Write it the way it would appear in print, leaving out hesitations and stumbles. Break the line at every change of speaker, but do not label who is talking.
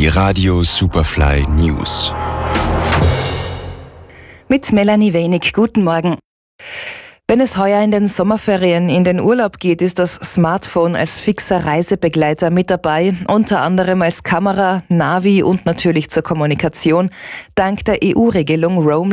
Die Radio Superfly News.
Mit Melanie Wenig. Guten Morgen. Wenn es heuer in den Sommerferien in den Urlaub geht, ist das Smartphone als fixer Reisebegleiter mit dabei, unter anderem als Kamera, Navi und natürlich zur Kommunikation. Dank der EU-Regelung Roam